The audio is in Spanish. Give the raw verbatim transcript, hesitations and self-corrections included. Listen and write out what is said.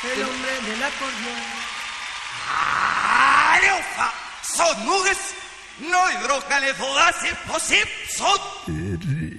el hombre del acordeón. Aleufa, son nubes, no hidrocalefodacil, posib, son.